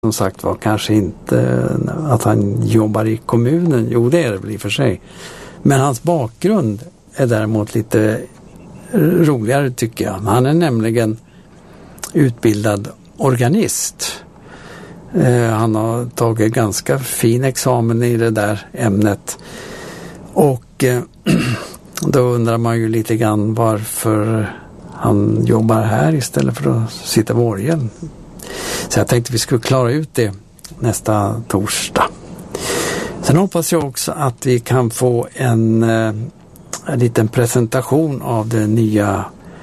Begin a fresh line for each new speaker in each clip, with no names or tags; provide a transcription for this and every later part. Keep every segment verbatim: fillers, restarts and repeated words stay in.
som sagt var kanske inte att han jobbar i kommunen. Jo, det är det väl i och för sig. Men hans bakgrund är däremot lite roligare tycker jag. Han är nämligen utbildad organist. Eh, han har tagit ganska fin examen i det där ämnet. Och eh, då undrar man ju lite grann varför han jobbar här istället för att sitta vid orgeln. Så jag tänkte vi skulle klara ut det nästa torsdag. Sen hoppas jag också att vi kan få en, en liten presentation av det nya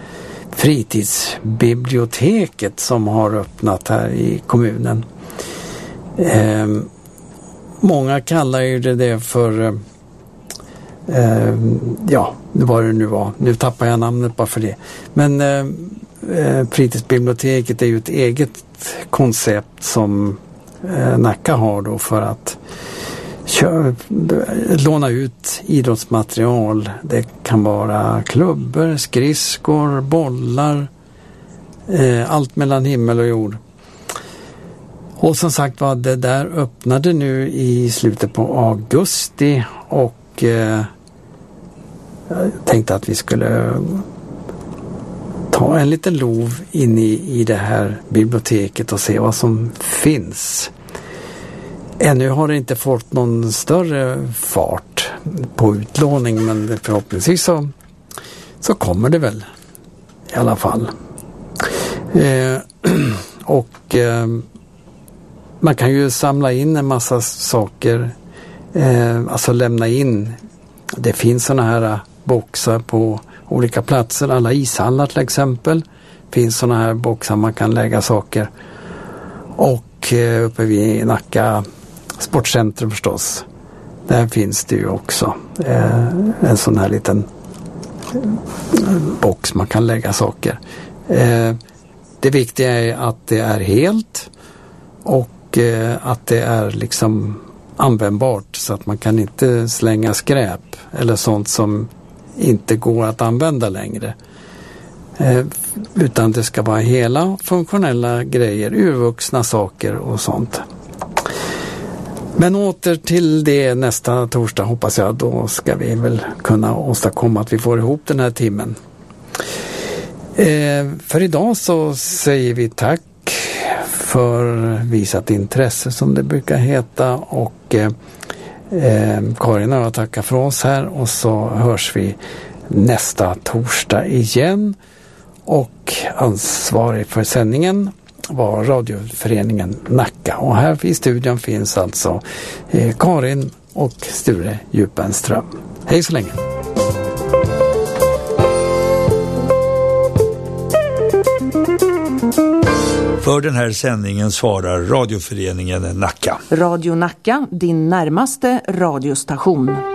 fritidsbiblioteket som har öppnat här i kommunen. Eh, många kallar ju det, det för eh, ja, vad det nu var. Nu tappar jag namnet bara för det. Men eh, fritidsbiblioteket är ju ett eget koncept som eh, Nacka har då för att kör, låna ut idrottsmaterial. Det kan vara klubbor, skridskor, bollar, eh, allt mellan himmel och jord. Och som sagt var, det där öppnade nu i slutet på augusti och eh, jag tänkte att vi skulle ta en liten lov in i, i det här biblioteket och se vad som finns. Ännu har det inte fått någon större fart på utlåning, men förhoppningsvis så, så kommer det väl i alla fall. Eh, och eh, man kan ju samla in en massa saker, eh, alltså lämna in. Det finns såna här boxar på olika platser, alla ishallar till exempel. Finns såna här boxar man kan lägga saker. Och eh, uppe vid Nacka sportcentrum förstås. Där finns det ju också eh, en sån här liten box man kan lägga saker. Eh, det viktiga är att det är helt och eh, att det är liksom användbart så att man kan inte slänga skräp eller sånt som inte går att använda längre. Eh, utan det ska vara hela funktionella grejer, urvuxna saker och sånt. Men åter till det nästa torsdag hoppas jag. Då ska vi väl kunna åstadkomma att vi får ihop den här timmen. Eh, för idag så säger vi tack för visat intresse som det brukar heta. Och eh, eh, Karin och jag tackar för oss här. Och så hörs vi nästa torsdag igen. Och ansvarig för sändningen var radioföreningen Nacka. Och här i studion finns alltså eh, Karin och Sture Djupenström. Hej så länge!
För den här sändningen svarar radioföreningen Nacka.
Radio Nacka, din närmaste radiostation.